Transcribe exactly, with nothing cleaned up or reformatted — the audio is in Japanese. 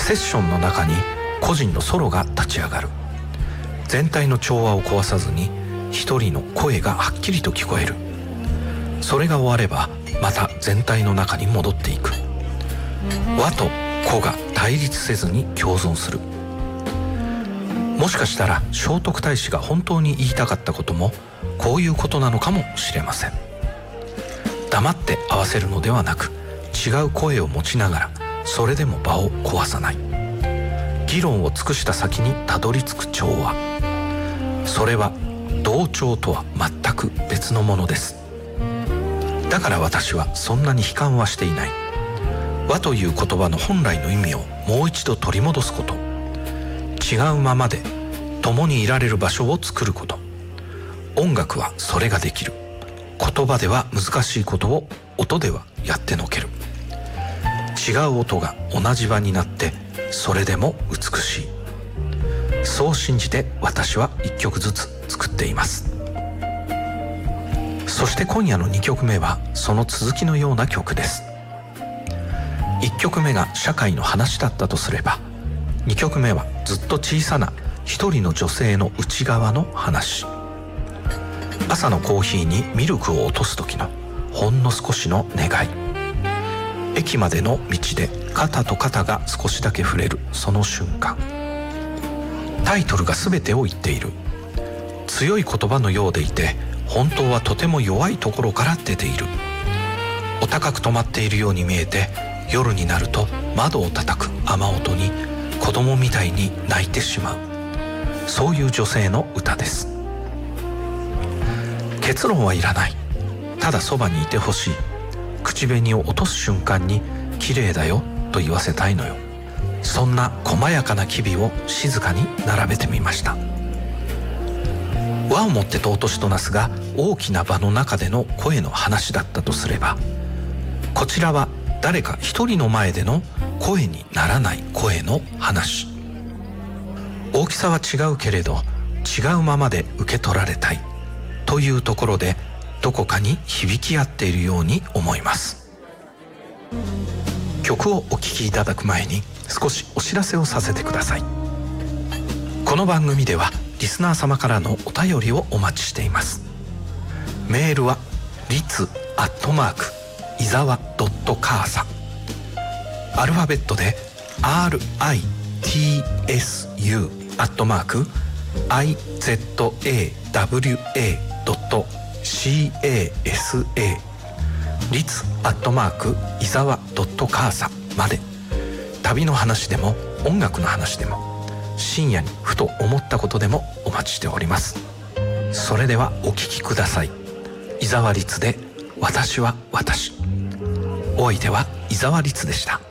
セッションの中に個人のソロが立ち上がる。全体の調和を壊さずに一人の声がはっきりと聞こえる。それが終わればまた全体の中に戻っていく。和と個が対立せずに共存する。もしかしたら聖徳太子が本当に言いたかったこともこういうことなのかもしれません。黙って合わせるのではなく、違う声を持ちながらそれでも場を壊さない。議論を尽くした先にたどり着く調和。それは同調とは全く別のものです。だから私はそんなに悲観はしていない。和という言葉の本来の意味をもう一度取り戻すこと、違うままで共にいられる場所を作ること。音楽はそれができる。言葉では難しいことを音ではやってのける。違う音が同じ場になってそれでも美しい。そう信じて私は一曲ずつ作っています。そして今夜のにきょくめはその続きのような曲です。いっきょくめが社会の話だったとすれば、にきょくめはずっと小さな一人の女性の内側の話。朝のコーヒーにミルクを落とす時のほんの少しの願い。駅までの道で肩と肩が少しだけ触れるその瞬間。タイトルが全てを言っている。強い言葉のようでいて、本当はとても弱いところから出ている。お高く止まっているように見えて、夜になると窓を叩く雨音に子供みたいに泣いてしまう。そういう女性の歌です。結論はいらない。ただそばにいてほしい。口紅を落とす瞬間に綺麗だよと言わせたいのよ。そんな細やかな機微を静かに並べてみました。和をもって尊しとなすが大きな場の中での声の話だったとすれば、こちらは誰か一人の前での声にならない声の話。大きさは違うけれど違うままで受け取られたいというところで、どこかに響き合っているように思います。曲をお聴きいただく前に少しお知らせをさせてください。この番組ではリスナー様からのお便りをお待ちしています。メールはリツアットマーク伊沢ドットカーサ、アルファベットで アールアイティーエスユー アットマーク アイゼットエーダブリューエー ドット カーサ リツアットマーク伊沢ドットカーサまで。旅の話でも音楽の話でも深夜にふと思ったことでもお待ちしております。それではお聴きください。伊沢律で私は私。お相手は伊沢律でした。